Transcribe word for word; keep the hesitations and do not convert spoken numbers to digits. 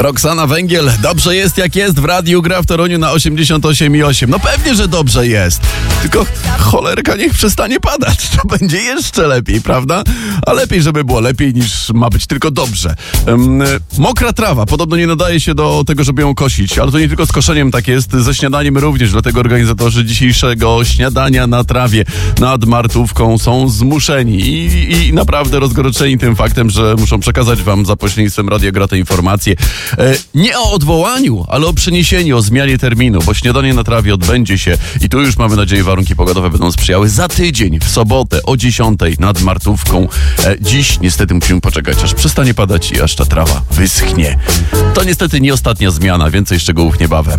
Roxana Węgiel, dobrze jest jak jest, w radiu gra w Toruniu na osiemdziesiąt osiem i osiem. No pewnie, że dobrze jest. Tylko cholerka niech przestanie padać. To będzie jeszcze lepiej, prawda? A lepiej, żeby było lepiej niż ma być tylko dobrze. Um, mokra trawa podobno nie nadaje się do tego, żeby ją kosić, ale to nie tylko z koszeniem tak jest, ze śniadaniem również. Dlatego organizatorzy dzisiejszego śniadania na trawie nad Martówką są zmuszeni i, i naprawdę rozgoryczeni tym faktem, że muszą przekazać wam za pośrednictwem Radia Gra te informacje. E, nie o odwołaniu, ale o przeniesieniu, o zmianie terminu, bo śniadanie na trawie odbędzie się i tu już mamy nadzieję warunki pogodowe będą sprzyjały za tydzień, w sobotę o dziesiątej nad Martówką. E, dziś niestety musimy poczekać, aż przestanie padać i aż ta trawa wyschnie. To niestety nie ostatnia zmiana, więcej szczegółów niebawem.